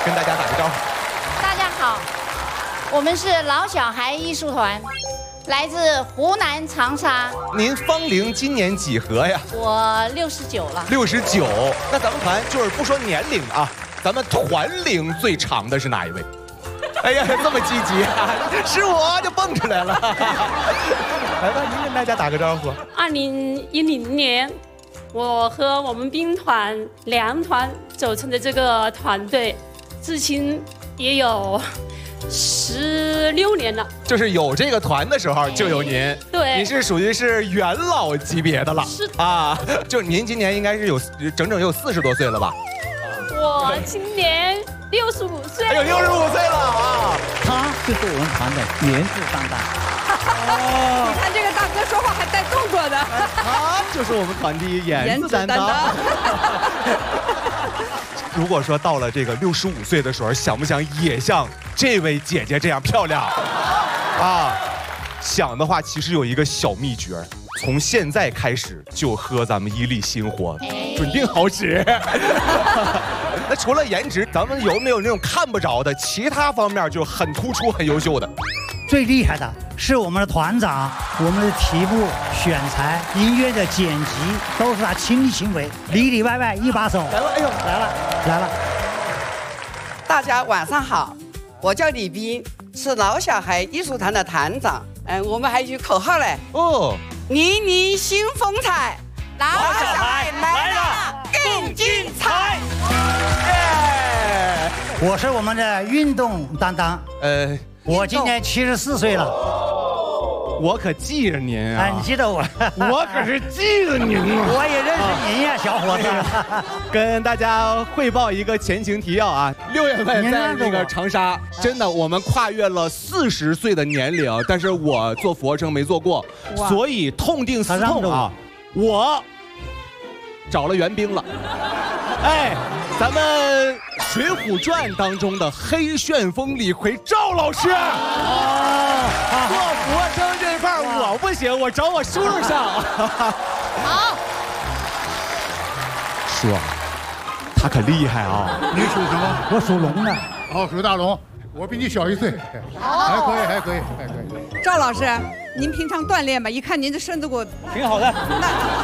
跟大家打个招呼。 大家好，我们是老小孩艺术团，来自湖南长沙。 您芳龄今年几何呀？ 我69了。 69。那咱们团就是不说年龄啊，咱们团龄最长的是哪一位？哎呀，这么积极啊！是我就蹦出来了。来吧，您跟大家打个招呼。 2010年，我和我们兵团2团组成的这个团队，至今也有16年了。 就是有这个团的时候就有您， 对， 您是属于是元老级别的了。 是啊，就您今年应该是整整有40多岁了吧？ 我今年65岁。 哎呦，65岁了啊！ 他就是我们团的颜值担当。 你看这个大哥说话还带动作的。 他就是我们团的颜值担当。如果说到了这个65岁的时候，想不想也像这位姐姐这样漂亮？啊，想的话，其实有一个小秘诀，从现在开始就喝咱们伊利新火，准定好使。那除了颜值，咱们有没有那种看不着的其他方面就很突出、很优秀的？ 最厉害的是我们的团长，我们的题目选材、音乐的剪辑都是他亲力亲为，里里外外一把手。 来了，哎呦， 来了！ 大家晚上好，我叫李斌，是老小孩艺术团的团长。我们还有句口号嘞。 哦， 年年新风采，老小孩来了更精彩。 我是我们的运动担当。我今年74岁了。 我可记着您啊！ 你记得我？ 我可是记得您啊！ 我也认识您呀，小伙子。 跟大家汇报一个前情提要啊，6月份在那个长沙，真的我们跨越了40岁的年龄，但是我做俯卧撑没做过，所以痛定思痛啊，我找了袁冰了。哎，咱们《水浒传》当中的黑旋风李逵赵老师，做俯卧撑这一块我不行，我找我叔叔上。 好， 叔，他可厉害啊！ 你属什么？ 我属龙的。 哦，属大龙。我比你小1岁，还可以。 赵老师，您平常锻炼吧？一看您这身子骨挺好的。